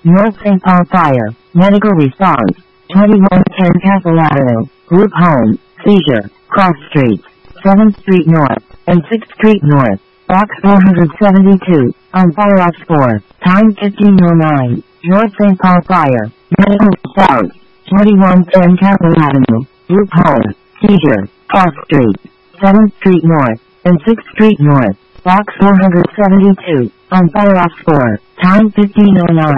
North St. Paul Fire, medical response, 2110 Castle Avenue, group home, seizure, cross streets, 7th Street North, and 6th Street North, box 472, on fire off 4, time 1509, North St. Paul Fire, medical response, 2110 Castle Avenue, group home, seizure, cross streets, 7th Street North, and 6th Street North, box 472, on fire off 4, time 1509.